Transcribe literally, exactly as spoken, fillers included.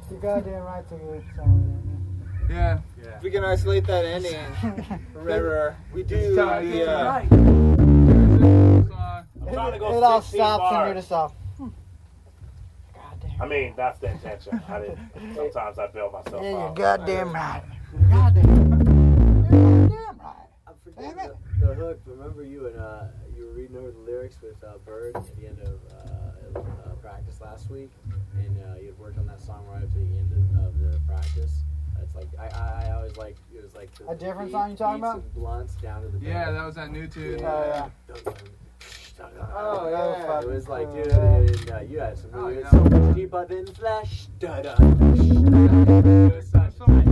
You're goddamn right to good song. Yeah. Yeah. We can isolate that ending. Remember, we do the. Uh, I'm trying to go It all sixteen stops and bars. you're just off. Hmm. Goddamn. I mean, that's the intention. I didn't. Sometimes I bail myself Yeah, you're out. goddamn right. You're goddamn right. You're goddamn right. I'm forgetting the, the hook. Remember you and uh, you were reading over the lyrics with uh, Bird at the end of uh, uh, practice last week, and uh, you had worked on that song right up to the end of, of the practice. It's like I, I, I always like it was like the A different beat, song you talking beats about? and blunts down to the Yeah, bed. that was that new tune. Oh, yeah. oh, yeah. It was like, dude, Yeah. and, uh, you had some Oh, really yeah. so much deeper than flesh. Da da. There's so much